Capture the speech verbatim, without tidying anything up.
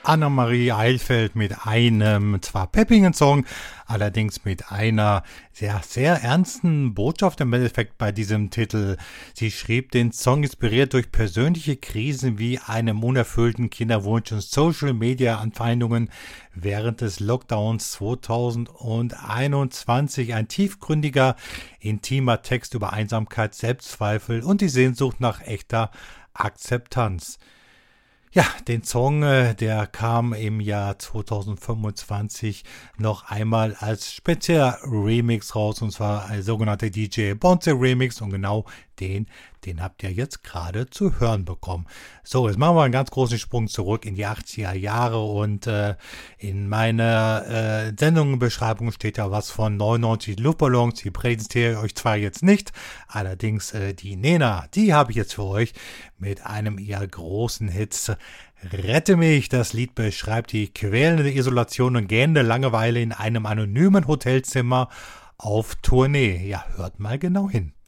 Annemarie Eilfeld mit einem zwar peppigen Song, allerdings mit einer sehr, sehr ernsten Botschaft im Endeffekt bei diesem Titel. Sie schrieb den Song inspiriert durch persönliche Krisen wie einem unerfüllten Kinderwunsch und Social-Media-Anfeindungen während des Lockdowns zweitausendeinundzwanzig. Ein tiefgründiger, intimer Text über Einsamkeit, Selbstzweifel und die Sehnsucht nach echter Akzeptanz. Ja, den Song, äh, der kam im Jahr zweitausendfünfundzwanzig noch einmal als spezieller Remix raus, und zwar ein sogenannter D J Bonze Remix, und genau den, den habt ihr jetzt gerade zu hören bekommen. So, jetzt machen wir einen ganz großen Sprung zurück in die achtziger Jahre, und äh, in meiner äh, Sendungsbeschreibung steht ja was von neunundneunzig Luftballons, die präsentiere ich euch zwar jetzt nicht, allerdings äh, die Nena, die habe ich jetzt für euch mit einem ihrer großen Hits. Rette mich, das Lied beschreibt die quälende Isolation und gähnende Langeweile in einem anonymen Hotelzimmer auf Tournee. Ja, hört mal genau hin.